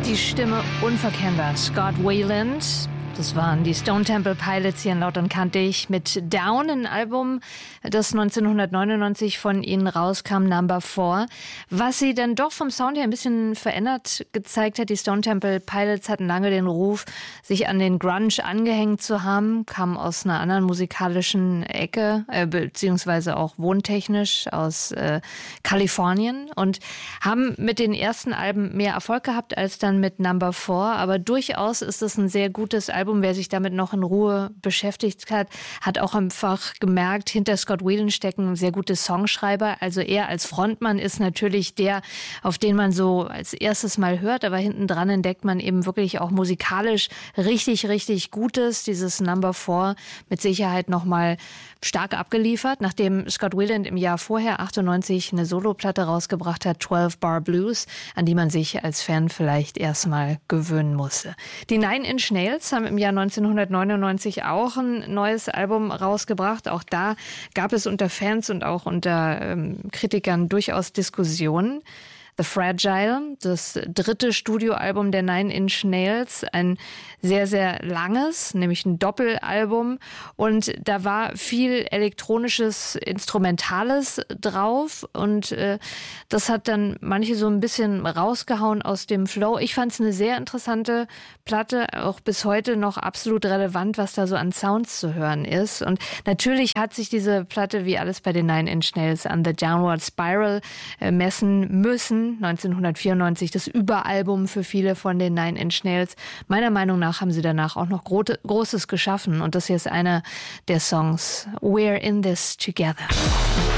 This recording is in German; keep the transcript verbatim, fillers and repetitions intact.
Die Stimme unverkennbar. Scott Weiland. Das waren die Stone Temple Pilots hier in Laut und Kantig mit Down, ein Album, das neunzehnhundertneunundneunzig von ihnen rauskam, Number Four. Was sie dann doch vom Sound her ein bisschen verändert gezeigt hat, die Stone Temple Pilots hatten lange den Ruf, sich an den Grunge angehängt zu haben, kamen aus einer anderen musikalischen Ecke, äh, beziehungsweise auch wohntechnisch aus äh, Kalifornien und haben mit den ersten Alben mehr Erfolg gehabt als dann mit Number Four, aber durchaus ist es ein sehr gutes Album. Wer sich damit noch in Ruhe beschäftigt hat, hat auch einfach gemerkt, hinter Scott Weiland stecken sehr gute Songschreiber. Also er als Frontmann ist natürlich der, auf den man so als erstes mal hört, aber hinten dran entdeckt man eben wirklich auch musikalisch richtig, richtig Gutes. Dieses Number Four mit Sicherheit nochmal stark abgeliefert, nachdem Scott Weiland im Jahr vorher, achtundneunzig, eine Soloplatte rausgebracht hat, zwölf Bar Blues, an die man sich als Fan vielleicht erstmal gewöhnen musste. Die Nine Inch Nails haben im Jahr neunzehnhundertneunundneunzig auch ein neues Album rausgebracht. Auch da gab es unter Fans und auch unter ähm, Kritikern durchaus Diskussionen. The Fragile, das dritte Studioalbum der Nine Inch Nails, ein sehr, sehr langes, nämlich ein Doppelalbum. Und da war viel elektronisches, Instrumentales drauf. Und äh, das hat dann manche so ein bisschen rausgehauen aus dem Flow. Ich fand es eine sehr interessante Platte, auch bis heute noch absolut relevant, was da so an Sounds zu hören ist. Und natürlich hat sich diese Platte, wie alles bei den Nine Inch Nails, an The Downward Spiral äh, messen müssen. neunzehnhundertvierundneunzig das Überalbum für viele von den Nine Inch Nails. Meiner Meinung nach haben sie danach auch noch Gro- Großes geschaffen. Und das hier ist einer der Songs, We're in This Together.